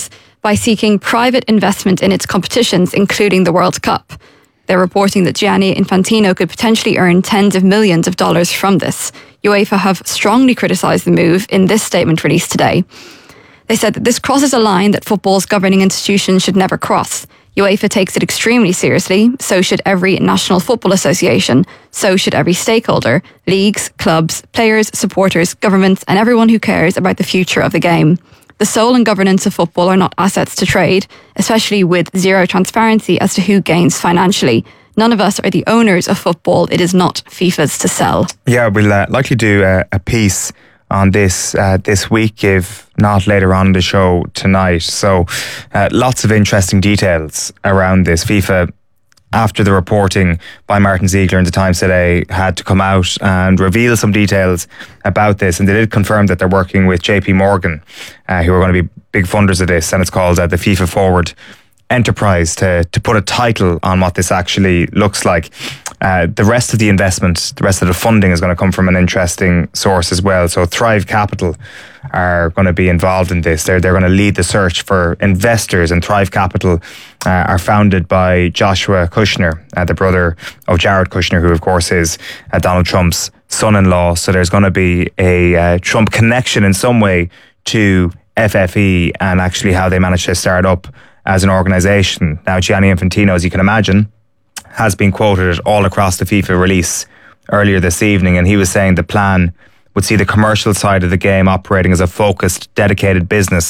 by seeking private investment in its competitions, including the World Cup. They're reporting that Gianni Infantino could potentially earn tens of millions of dollars from this. UEFA have strongly criticised the move in this statement released today. They said that this crosses a line that football's governing institutions should never cross. UEFA takes it extremely seriously, so should every National Football Association, so should every stakeholder, leagues, clubs, players, supporters, governments and everyone who cares about the future of the game. The soul and governance of football are not assets to trade, especially with zero transparency as to who gains financially. None of us are the owners of football. It is not FIFA's to sell. Yeah, we'll likely do a piece on this week, if not later on in the show tonight. So lots of interesting details around this. FIFA, after the reporting by Martin Ziegler in the Times today, had to come out and reveal some details about this, and they did confirm that they're working with JP Morgan, who are going to be big funders of this, and it's called the FIFA Forward Enterprise, to put a title on what this actually looks like. The rest of the investment, the rest of the funding is going to come from an interesting source as well. So Thrive Capital are going to be involved in this. They're going to lead the search for investors, and Thrive Capital are founded by Joshua Kushner, the brother of Jared Kushner, who of course is Donald Trump's son-in-law. So there's going to be a Trump connection in some way to FFE and actually how they managed to start up as an organisation. Now, Gianni Infantino, as you can imagine, has been quoted all across the FIFA release earlier this evening, and he was saying the plan would see the commercial side of the game operating as a focused, dedicated business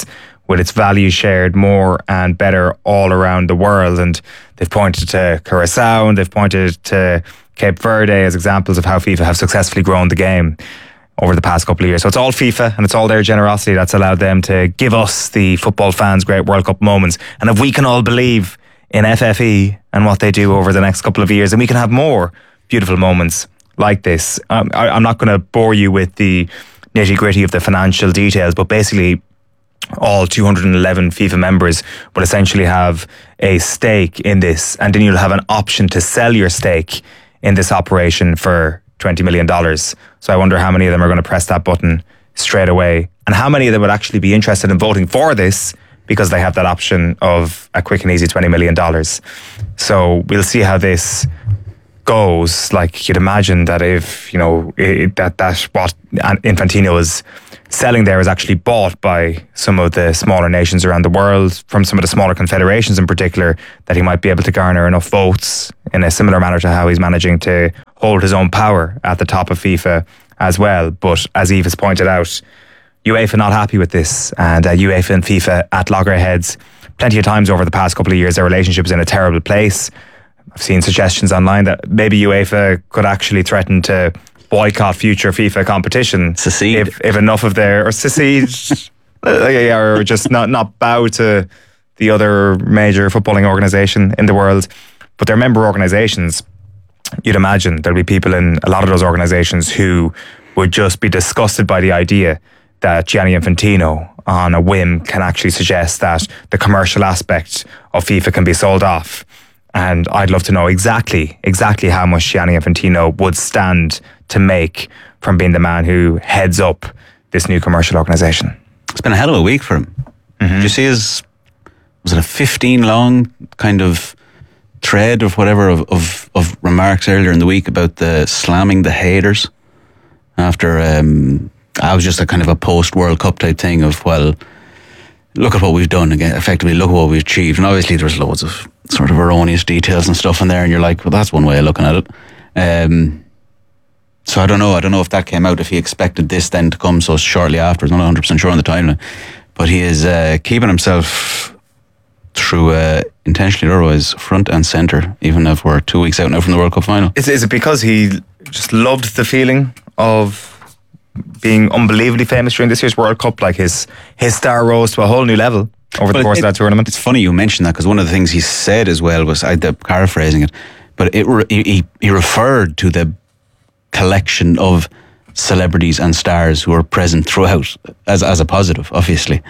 with its values shared more and better all around the world. And they've pointed to Curacao and they've pointed to Cape Verde as examples of how FIFA have successfully grown the game over the past couple of years. So it's all FIFA and it's all their generosity that's allowed them to give us, the football fans, great World Cup moments. And if we can all believe in FFE and what they do over the next couple of years, and we can have more beautiful moments like this. I'm not going to bore you with the nitty-gritty of the financial details, but basically all 211 FIFA members will essentially have a stake in this, and then you'll have an option to sell your stake in this operation for $20 million. So I wonder how many of them are going to press that button straight away, and how many of them would actually be interested in voting for this because they have that option of a quick and easy $20 million. So we'll see how this goes. Like, you'd imagine that if, you know, that what Infantino is selling there is actually bought by some of the smaller nations around the world, from some of the smaller confederations in particular, that he might be able to garner enough votes in a similar manner to how he's managing to hold his own power at the top of FIFA as well. But as Eve has pointed out, UEFA not happy with this, and UEFA and FIFA at loggerheads plenty of times over the past couple of years. Their relationship is in a terrible place. I've seen suggestions online that maybe UEFA could actually threaten to boycott future FIFA competition if enough of their, or secede, or just not bow to the other major footballing organisation in the world. But their member organisations, you'd imagine there'll be people in a lot of those organisations who would just be disgusted by the idea that Gianni Infantino, on a whim, can actually suggest that the commercial aspect of FIFA can be sold off. And I'd love to know exactly how much Gianni Infantino would stand to make from being the man who heads up this new commercial organisation. It's been a hell of a week for him. Mm-hmm. Did you see was it a 15-long kind of thread of whatever of remarks earlier in the week about the slamming the haters after I was just a kind of a post-World Cup type thing of, well, look at what we've done again, effectively look at what we've achieved. And obviously there's loads of sort of erroneous details and stuff in there, and you're like, well, that's one way of looking at it. So I don't know if that came out, if he expected this then to come so shortly after. I'm not 100% sure on the timeline, but he is keeping himself through intentionally or otherwise front and centre, even if we're 2 weeks out now from the World Cup final. Is it because he just loved the feeling of being unbelievably famous during this year's World Cup? Like his star rose to a whole new level over the course of that tournament. It's funny you mentioned that, because one of the things he said as well was, I'm paraphrasing it, but he referred to the collection of celebrities and stars who are present throughout as a positive, obviously.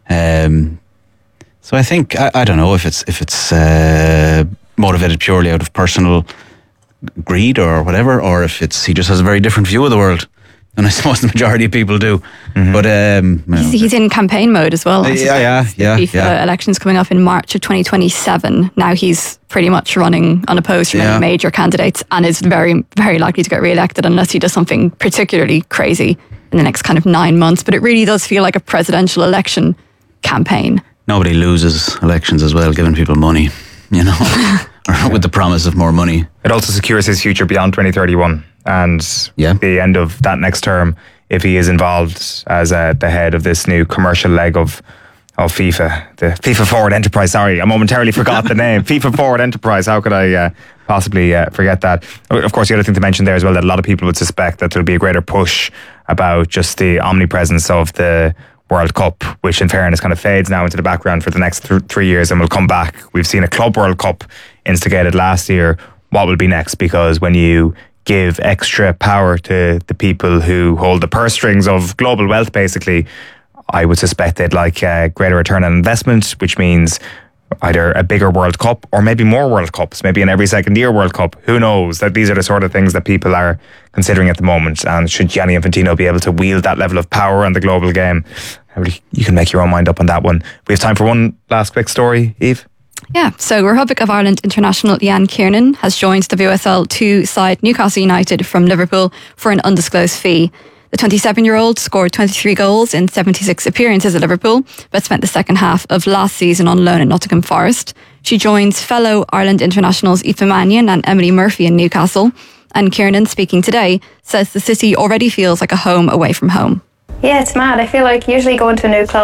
So I think I don't know if it's motivated purely out of personal greed or whatever, or if he just has a very different view of the world. And I suppose the majority of people do. Mm-hmm. But he's in campaign mode as well. Yeah. FIFA elections coming up in March of 2027. Now he's pretty much running unopposed from any major candidates, and is very, very likely to get re-elected unless he does something particularly crazy in the next kind of 9 months. But it really does feel like a presidential election campaign. Nobody loses elections as well, giving people money, you know, or with the promise of more money. It also secures his future beyond 2031. And the end of that next term, if he is involved as the head of this new commercial leg of FIFA, the FIFA Forward Enterprise. Sorry, I momentarily forgot the name. FIFA Forward Enterprise. How could I possibly forget that? Of course, the other thing to mention there as well, that a lot of people would suspect that there'll be a greater push about just the omnipresence of the World Cup, which in fairness kind of fades now into the background for the next 3 years and will come back. We've seen a Club World Cup instigated last year. What will be next? Because when you give extra power to the people who hold the purse strings of global wealth, basically, I would suspect they'd like a greater return on investment, which means either a bigger World Cup or maybe more World Cups, maybe an every second year World Cup. Who knows? That these are the sort of things that people are considering at the moment. And should Gianni Infantino be able to wield that level of power on the global game, you can make your own mind up on that one. We have time for one last quick story, Eve. Yeah, so Republic of Ireland international Ian Kiernan has joined the WSL 2 side Newcastle United from Liverpool for an undisclosed fee. The 27-year-old scored 23 goals in 76 appearances at Liverpool, but spent the second half of last season on loan at Nottingham Forest. She joins fellow Ireland internationals Aoife Mannion and Emily Murphy in Newcastle. And Kiernan, speaking today, says the city already feels like a home away from home. Yeah, it's mad. I feel like usually going to a new club,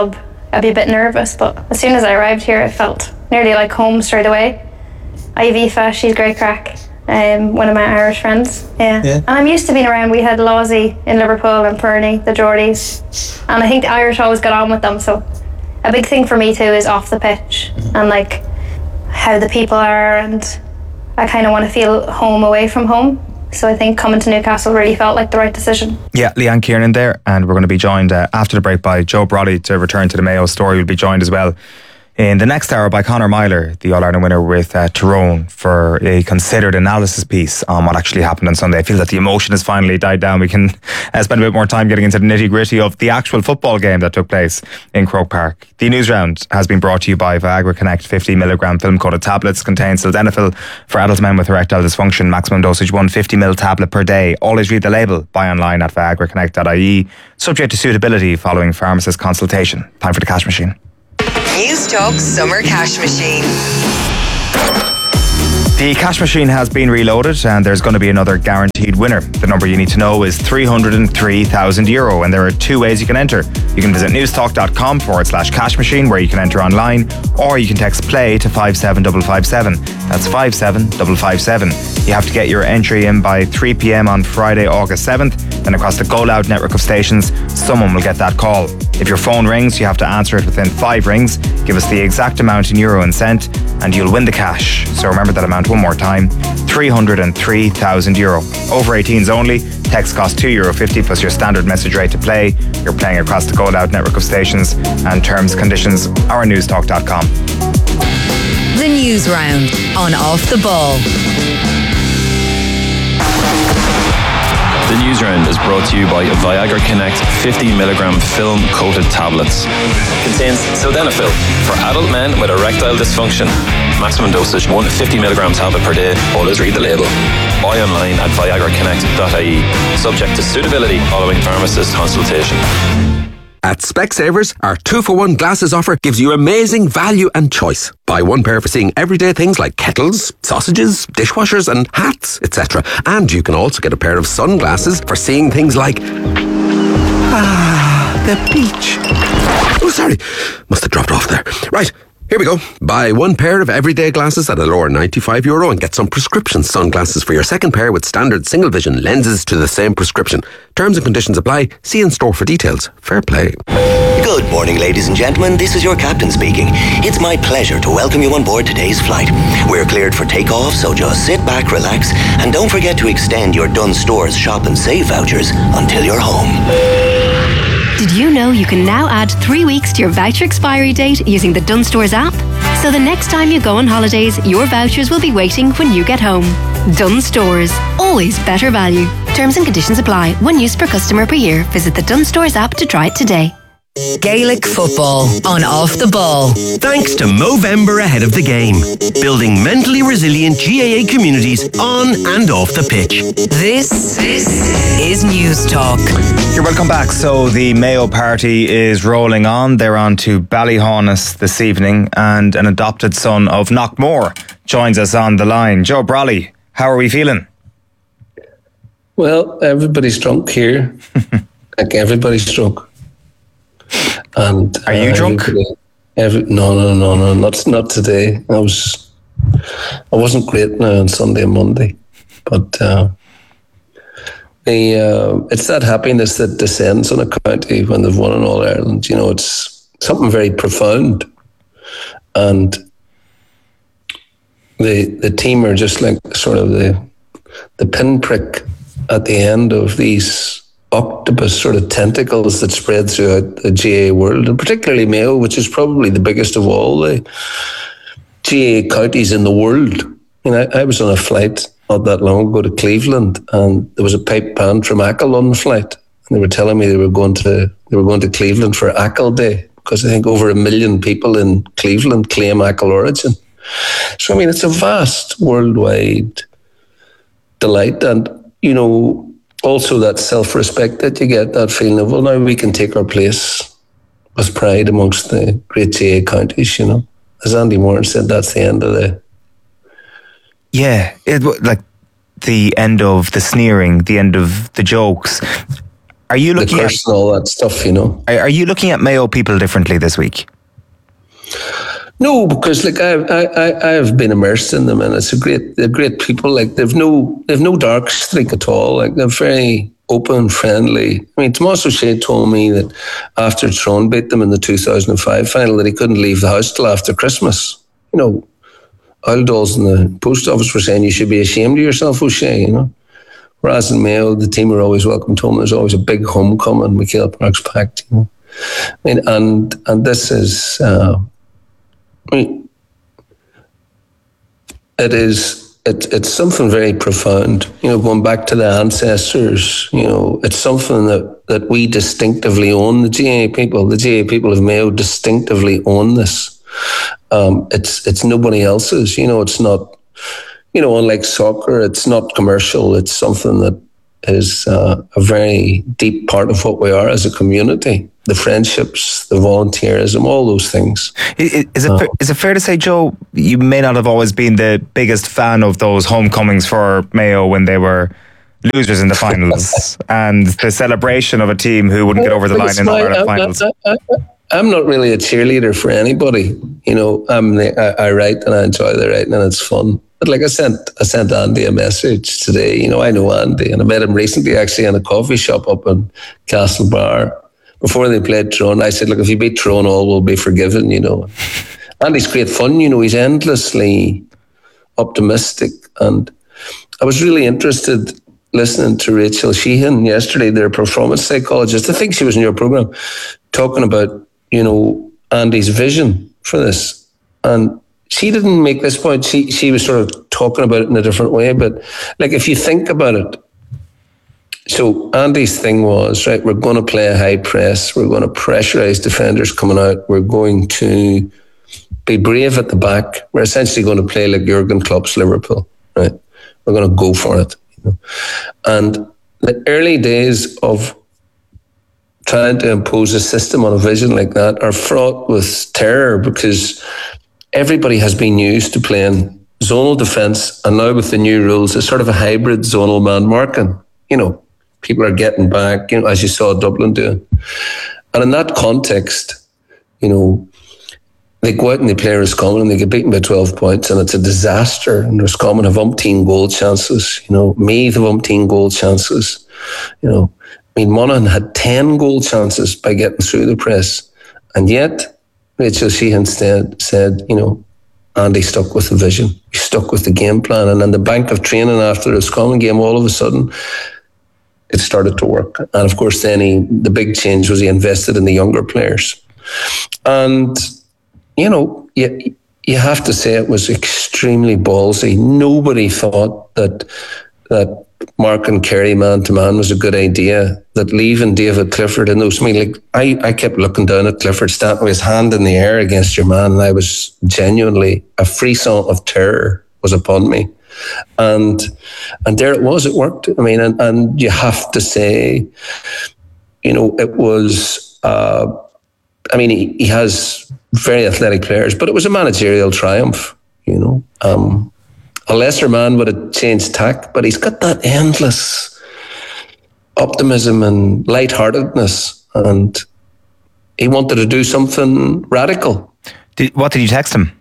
I'd be a bit nervous, but as soon as I arrived here, it felt nearly like home straight away. Aoife, she's great crack. One of my Irish friends, yeah. And I'm used to being around. We had Lawsy in Liverpool and Perny, the Geordies, and I think the Irish always got on with them. So a big thing for me too is off the pitch and like how the people are, and I kind of want to feel home away from home. So I think coming to Newcastle really felt like the right decision. Yeah, Leanne Kiernan there, and we're going to be joined after the break by Joe Brolly to return to the Mayo story. We'll be joined as well in the next hour by Conor Myler, the All-Ireland winner with Tyrone, for a considered analysis piece on what actually happened on Sunday. I feel that the emotion has finally died down. We can spend a bit more time getting into the nitty-gritty of the actual football game that took place in Croke Park. The news round has been brought to you by Viagra Connect. 50mg film-coated tablets contain sildenafil for adult men with erectile dysfunction. Maximum dosage 150ml tablet per day. Always read the label. Buy online at viagraconnect.ie. Subject to suitability following pharmacist consultation. Time for the cash machine. News Talk Summer Cash Machine. The cash machine has been reloaded and there's going to be another guaranteed winner. The number you need to know is €303,000 and there are two ways you can enter. You can visit newstalk.com/cash machine where you can enter online, or you can text play to 57557. That's 57557. You have to get your entry in by 3 p.m. on Friday, August 7th. Then across the Go Loud network of stations, someone will get that call. If your phone rings, you have to answer it within 5 rings. Give us the exact amount in euro and cent and you'll win the cash. So remember that amount one more time, €303,000. Over 18s only. Text costs €2.50 plus your standard message rate to play. You're playing across the Go Loud network of stations, and terms, conditions are on newstalk.com. The News Round on Off the Ball. The News Round is brought to you by Viagra Connect 50mg film-coated tablets. Contains sildenafil for adult men with erectile dysfunction. Maximum dosage 150mg tablet per day. Always read the label. Buy online at viagraconnect.ie. Subject to suitability following pharmacist consultation. At Specsavers, our 2-for-1 glasses offer gives you amazing value and choice. Buy one pair for seeing everyday things like kettles, sausages, dishwashers and hats, etc. And you can also get a pair of sunglasses for seeing things like... the beach. Oh, sorry. Must have dropped off there. Right. Here we go. Buy one pair of everyday glasses at a lower €95 and get some prescription sunglasses for your second pair with standard single vision lenses to the same prescription. Terms and conditions apply. See in store for details. Fair play. Good morning, ladies and gentlemen. This is your captain speaking. It's my pleasure to welcome you on board today's flight. We're cleared for takeoff, so just sit back, relax, and don't forget to extend your Dunnes Stores Shop and Save vouchers until you're home. Did you know you can now add 3 weeks to your voucher expiry date using the Dunnes Stores app? So the next time you go on holidays, your vouchers will be waiting when you get home. Dunnes Stores. Always better value. Terms and conditions apply. 1 use per customer per year. Visit the Dunnes Stores app to try it today. Gaelic football on Off the Ball. Thanks to Movember ahead of the game. Building mentally resilient GAA communities on and off the pitch. This is News Talk. You're welcome back. So the Mayo party is rolling on. They're on to Ballyhaunis this evening, and an adopted son of Knockmore joins us on the line. Joe Brolly, how are we feeling? Well, everybody's drunk here. Like everybody's drunk. And are you drunk? No, not today. I wasn't great now on Sunday and Monday, but it's that happiness that descends on a county when they've won in All Ireland. You know, it's something very profound, and the team are just like sort of the pinprick at the end of these octopus sort of tentacles that spread throughout the GAA world, and particularly Mayo, which is probably the biggest of all the GAA counties in the world. I was on a flight not that long ago to Cleveland, and there was a pipe band from Achill on the flight, and they were telling me they were going to Cleveland for Achill Day, because I think over 1 million people in Cleveland claim Achill origin. So it's a vast worldwide delight, and also that self-respect that you get, that feeling of, well, now we can take our place with pride amongst the great GAA counties, As Andy Moran said, that's the end of the... Yeah, like the end of the sneering, the end of the jokes. Are you looking the curse and all that stuff, you know. Are you looking at Mayo people differently this week? No, because like I've been immersed in them, and they're great people. Like they've no dark streak at all. Like they're very open, friendly. I mean, Tomás O'Shea told me that after Tyrone beat them in the 2005 final, that he couldn't leave the house till after Christmas. You know, oil dolls in the post office were saying you should be ashamed of yourself, O'Shea. You know. Whereas in Mayo, the team were always welcome home. There's always a big homecoming. McHale Park's packed, you know. I mean, and this is, I mean, it's something very profound. You know, going back to the ancestors. You know, it's something that we distinctively own. The GAA people of Mayo distinctively own this. It's nobody else's. You know, it's not. You know, unlike soccer, it's not commercial. It's something that is a very deep part of what we are as a community. The friendships, the volunteerism, all those things. Is it fair to say, Joe, you may not have always been the biggest fan of those homecomings for Mayo when they were losers in the finals and the celebration of a team who wouldn't get over the line in the Ireland finals? I'm not really a cheerleader for anybody. You know, I write and I enjoy the writing and it's fun. But like I sent Andy a message today. You know, I know Andy and I met him recently actually in a coffee shop up in Castlebar before they played Tyrone. I said, look, if you beat Tyrone, all will be forgiven, you know. Andy's great fun, you know, he's endlessly optimistic. And I was really interested listening to Rachel Sheehan yesterday, their performance psychologist. I think she was in your program talking about, you know, Andy's vision for this. And she didn't make this point. She was sort of talking about it in a different way. But like, if you think about it, so Andy's thing was, right, we're going to play a high press. We're going to pressurize defenders coming out. We're going to be brave at the back. We're essentially going to play like Jurgen Klopp's Liverpool, right? We're going to go for it. You know? And the early days of trying to impose a system on a vision like that are fraught with terror because everybody has been used to playing zonal defence, and now with the new rules, it's sort of a hybrid zonal man marking. You know, people are getting back, you know, as you saw Dublin doing. And in that context, you know, they go out and they play Roscommon and they get beaten by 12 points and it's a disaster. And Roscommon have umpteen goal chances, you know, Meath have umpteen goal chances, you know. I mean, Monaghan had 10 goal chances by getting through the press. And yet, Rachel Sheehan said, you know, Andy stuck with the vision. He stuck with the game plan. And in the bank of training after the Roscommon game, all of a sudden, it started to work. And of course, then the big change was he invested in the younger players. And, you know, you have to say it was extremely ballsy. Nobody thought that Mark and Kerry man-to-man was a good idea, that leaving David Clifford in those... I mean, like, I kept looking down at Clifford standing with his hand in the air against your man, and I was genuinely... A frisson of terror was upon me. And there it was, it worked. I mean, and you have to say, you know, it was... I mean, he has very athletic players, but it was a managerial triumph, you know. A lesser man would have changed tack, but he's got that endless optimism and lightheartedness, and he wanted to do something radical. What did you text him?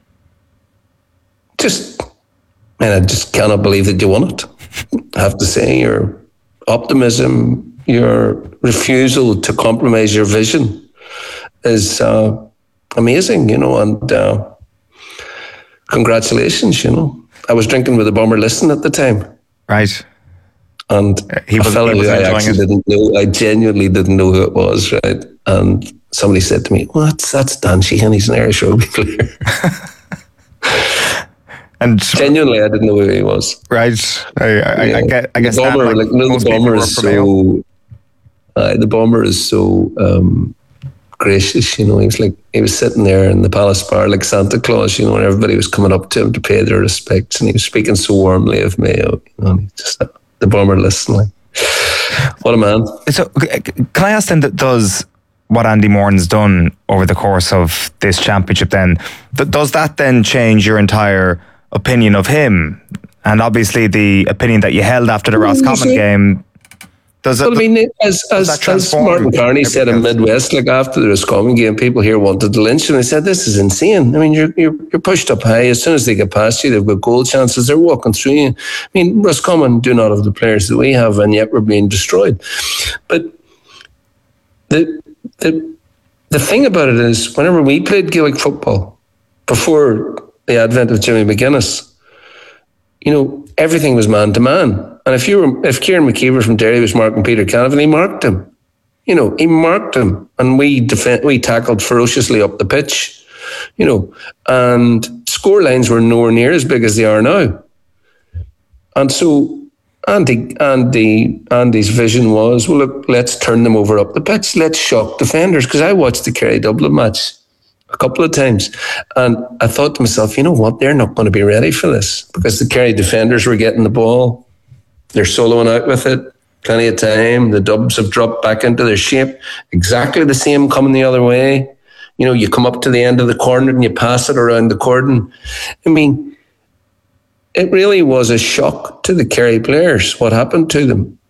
I just cannot believe that you won it. I have to say, your optimism, your refusal to compromise your vision is amazing, you know, and congratulations, you know. I was drinking with a Bomber Listen at the time. Right. And a fellow who I actually didn't know, I genuinely didn't know who it was, right? And somebody said to me, well, that's Dan Sheehan, he's an Irish rugby player. And genuinely, I didn't know who he was. Right. I guess the Bomber, the Bomber is so gracious, you know. He was sitting there in the Palace Bar like Santa Claus, you know, and everybody was coming up to him to pay their respects, and he was speaking so warmly of Mayo, you know, and just the Bomber listening. What a man. So can I ask then, does what Andy Moran's done over the course of this championship then, does that then change your entire opinion of him? And obviously the opinion that you held after the Roscommon game, Well, I mean, as Martin Carney said in Midwest, like after the Roscommon game, people here wanted to lynch, and they said, "This is insane." I mean, you're pushed up high. As soon as they get past you, they've got goal chances. They're walking through you. I mean, Roscommon do not have the players that we have, and yet we're being destroyed. But the thing about it is, whenever we played Gaelic football before the advent of Jimmy McGuinness, you know, everything was man to man. And if Kieran McKeever from Derry was marking Peter Canavan, he marked him. You know, he marked him, and we tackled ferociously up the pitch. You know, and score lines were nowhere near as big as they are now. And so Andy's vision was, well, look, let's turn them over up the pitch. Let's shock defenders. Because I watched the Kerry Dublin match a couple of times, and I thought to myself, you know what, they're not going to be ready for this, because the Kerry defenders were getting the ball, they're soloing out with it, plenty of time, the Dubs have dropped back into their shape, exactly the same coming the other way. You know, you come up to the end of the corner and you pass it around the cordon. I mean, it really was a shock to the Kerry players what happened to them.